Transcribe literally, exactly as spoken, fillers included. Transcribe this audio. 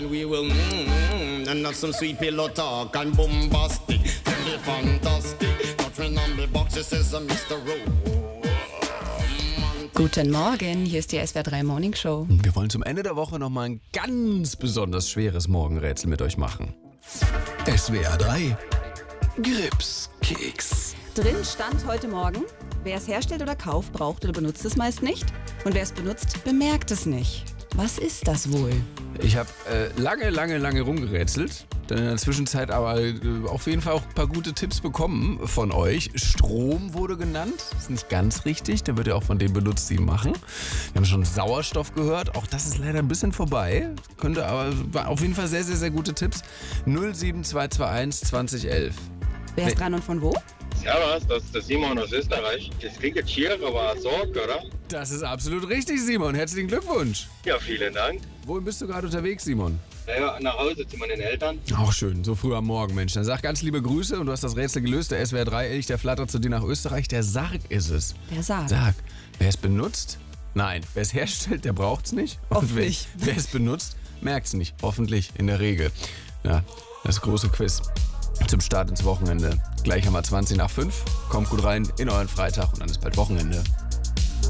We will mm, and have some sweet pillow talk and bombastic. Tell me fantastic. Touching on the boxes says Mister Rowe. Guten Morgen, hier ist die S W R drei Morning Show. Wir wollen zum Ende der Woche nochmal ein ganz besonders schweres Morgenrätsel mit euch machen. S W R drei Gripskeks. Drin stand heute Morgen, wer es herstellt oder kauft, braucht oder benutzt es meist nicht. Und wer es benutzt, bemerkt es nicht. Was ist das wohl? Ich habe äh, lange, lange, lange rumgerätselt. Dann in der Zwischenzeit aber äh, auf jeden Fall auch ein paar gute Tipps bekommen von euch. Strom wurde genannt. Ist nicht ganz richtig. Der wird ja auch von denen benutzt, die ihn machen. Wir haben schon Sauerstoff gehört. Auch das ist leider ein bisschen vorbei. Könnte aber war auf jeden Fall sehr, sehr, sehr gute Tipps. null sieben zwei zwei eins zwanzig elf. Wer ist dran und von wo? Servus, das ist der Simon aus Österreich. Das klingt jetzt schier, aber Sorg, oder? Das ist absolut richtig, Simon. Herzlichen Glückwunsch. Ja, vielen Dank. Wohin bist du gerade unterwegs, Simon? Naja, nach Hause zu meinen Eltern. Auch schön, so früh am Morgen, Mensch. Dann sag ganz liebe Grüße und du hast das Rätsel gelöst. Der S W R drei Elch, der flattert zu dir nach Österreich. Der Sarg ist es. Der Sarg. Sarg. Wer es benutzt? Nein. Wer es herstellt, der braucht es nicht. Und Hoffentlich. Wer, wer es benutzt, merkt es nicht. Hoffentlich, in der Regel. Ja, das große Quiz zum Start ins Wochenende. Gleich haben wir zwanzig nach fünf. Kommt gut rein in euren Freitag und dann ist bald Wochenende.